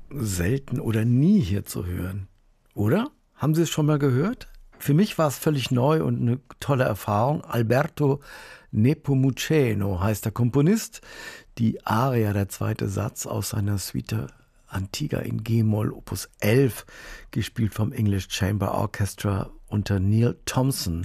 selten oder nie hier zu hören. Oder? Haben Sie es schon mal gehört? Für mich war es völlig neu und eine tolle Erfahrung. Alberto Nepomuceno heißt der Komponist. Die Aria, der zweite Satz aus seiner Suite Antigua in G-Moll, Opus 11, gespielt vom English Chamber Orchestra unter Neil Thompson.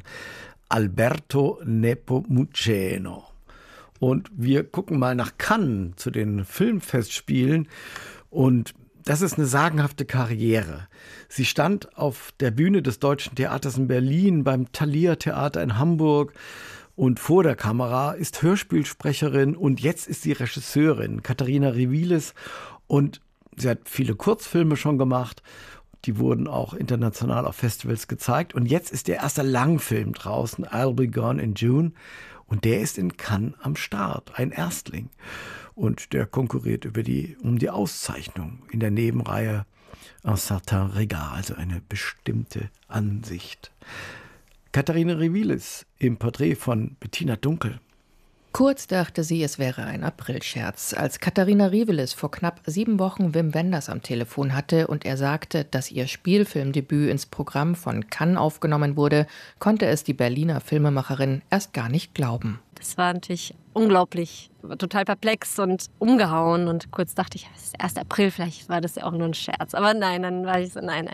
Alberto Nepomuceno. Und wir gucken mal nach Cannes zu den Filmfestspielen. Und das ist eine sagenhafte Karriere. Sie stand auf der Bühne des Deutschen Theaters in Berlin, beim Thalia Theater in Hamburg und vor der Kamera, ist Hörspielsprecherin und jetzt ist sie Regisseurin, Katharina Revilis. Und sie hat viele Kurzfilme schon gemacht. Die wurden auch international auf Festivals gezeigt. Und jetzt ist ihr erster Langfilm draußen, I'll Be Gone in June. Und der ist in Cannes am Start, ein Erstling. Und der konkurriert um die Auszeichnung in der Nebenreihe Un certain regard, also eine bestimmte Ansicht. Katharina Revilis im Porträt von Bettina Dunkel. Kurz dachte sie, es wäre ein Aprilscherz, als Katharina Revilis vor knapp 7 Wochen Wim Wenders am Telefon hatte und er sagte, dass ihr Spielfilmdebüt ins Programm von Cannes aufgenommen wurde, konnte es die Berliner Filmemacherin erst gar nicht glauben. Das war natürlich unglaublich, total perplex und umgehauen und kurz dachte ich, es ist 1. April, vielleicht war das ja auch nur ein Scherz. Aber nein, dann war ich so, nein.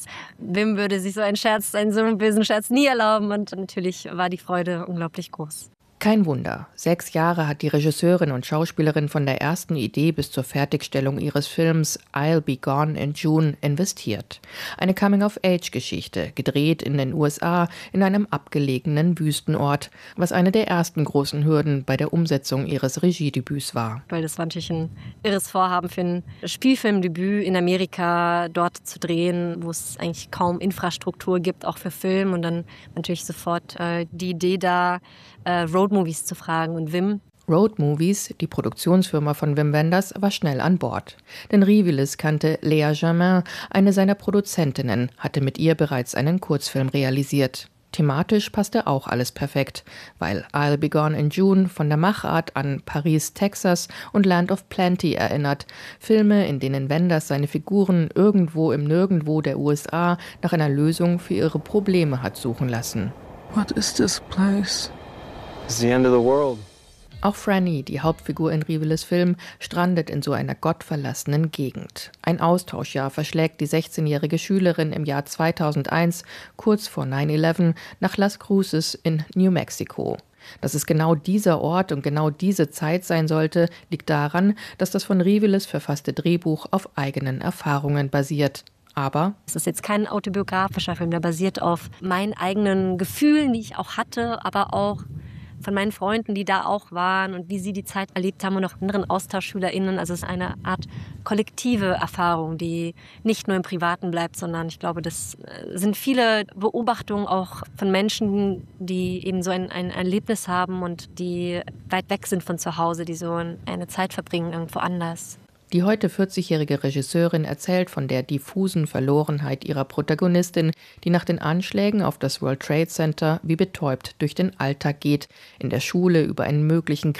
Wim würde sich so einen bösen Scherz nie erlauben und natürlich war die Freude unglaublich groß. Kein Wunder. 6 Jahre hat die Regisseurin und Schauspielerin von der ersten Idee bis zur Fertigstellung ihres Films I'll Be Gone in June investiert. Eine Coming-of-Age-Geschichte, gedreht in den USA in einem abgelegenen Wüstenort, was eine der ersten großen Hürden bei der Umsetzung ihres Regiedebüts war. Weil das war natürlich ein irres Vorhaben für ein Spielfilmdebüt in Amerika, dort zu drehen, wo es eigentlich kaum Infrastruktur gibt, auch für Film. Und dann natürlich sofort die Idee da, Road Movies zu fragen und Wim. Road Movies, die Produktionsfirma von Wim Wenders, war schnell an Bord. Denn Revilis kannte Lea Germain, eine seiner Produzentinnen, hatte mit ihr bereits einen Kurzfilm realisiert. Thematisch passte auch alles perfekt, weil I'll Be Gone in June von der Machart an Paris, Texas und Land of Plenty erinnert. Filme, in denen Wenders seine Figuren irgendwo im Nirgendwo der USA nach einer Lösung für ihre Probleme hat suchen lassen. What is this place? It's the end of the world. Auch Franny, die Hauptfigur in Revilis Film, strandet in so einer gottverlassenen Gegend. Ein Austauschjahr verschlägt die 16-jährige Schülerin im Jahr 2001, kurz vor 9/11, nach Las Cruces in New Mexico. Dass es genau dieser Ort und genau diese Zeit sein sollte, liegt daran, dass das von Revilis verfasste Drehbuch auf eigenen Erfahrungen basiert. Aber es ist jetzt kein autobiografischer Film, der basiert auf meinen eigenen Gefühlen, die ich auch hatte, aber auch von meinen Freunden, die da auch waren und wie sie die Zeit erlebt haben und auch anderen AustauschschülerInnen. Also es ist eine Art kollektive Erfahrung, die nicht nur im Privaten bleibt, sondern ich glaube, das sind viele Beobachtungen auch von Menschen, die eben so ein Erlebnis haben und die weit weg sind von zu Hause, die so eine Zeit verbringen irgendwo anders. Die heute 40-jährige Regisseurin erzählt von der diffusen Verlorenheit ihrer Protagonistin, die nach den Anschlägen auf das World Trade Center wie betäubt durch den Alltag geht, in der Schule über einen möglichen